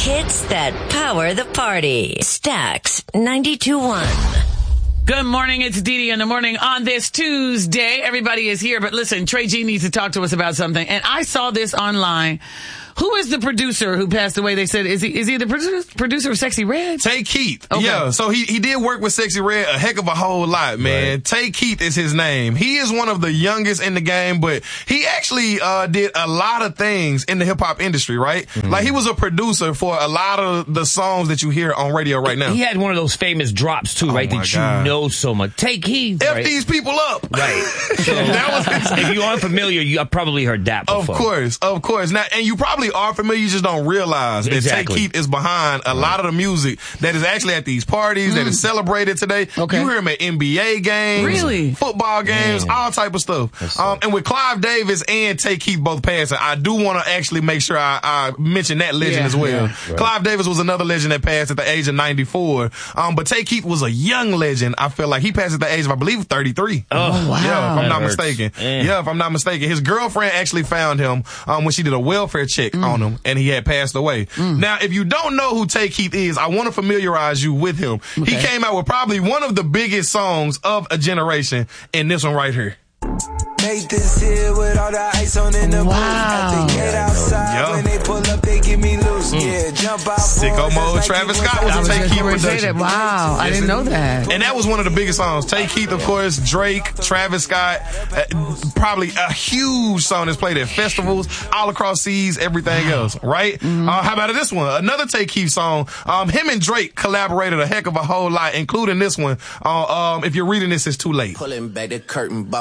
Hits that power the party. Stax 92.1. Good morning. It's Dee Dee in the morning on this Tuesday. Everybody is here, but listen, Trey G needs to talk to us about something. And I saw this online. Who is the producer who passed away? They said, is he the producer of Sexy Red? Tay Keith. Okay. Yeah, so he did work with Sexy Red a heck of a whole lot, man. Right. Tay Keith is his name. He is one of the youngest in the game, but he actually did a lot of things in the hip-hop industry, right? Mm-hmm. Like, he was a producer for a lot of the songs that you hear on radio right now. He had one of those famous drops, too, right? That God. You know so much. Tay Keith. F these people up. Right. So, that was if you aren't familiar, you probably heard that before. Of course. Now, and you probably are familiar, you just don't realize that Tay Keith is behind a lot of the music that is actually at these parties, that is celebrated today. Okay. You hear him at NBA games, really? Football games, all type of stuff. And with Clive Davis and Tay Keith both passing, I do want to actually make sure I mention that legend as well. Yeah. Right. Clive Davis was another legend that passed at the age of 94. But Tay Keith was a young legend. I feel like he passed at the age of, I believe, 33. Oh, wow. Yeah, if I'm not mistaken. Yeah, if I'm not mistaken. His girlfriend actually found him when she did a welfare check on him, and he had passed away. Now, if you don't know who Tay Keith is, I want to familiarize you with him. Okay. He came out with probably one of the biggest songs of a generation, in this one right here. Made this here with all the ice on in the booth. At the gate outside, when they pull up, they give me loose. Yeah, jump out. Sicko Mode, like Travis Scott was a Tay Keith production. Wow, I didn't know that. And that was one of the biggest songs. Tay Keith, of course, Drake, Travis Scott, probably a huge song that's played at festivals, all across seas, everything else, right? Mm-hmm. How about this one? Another Tay Keith song. Him and Drake collaborated a heck of a whole lot, including this one. If you're reading this, it's too late. Pulling back the curtain,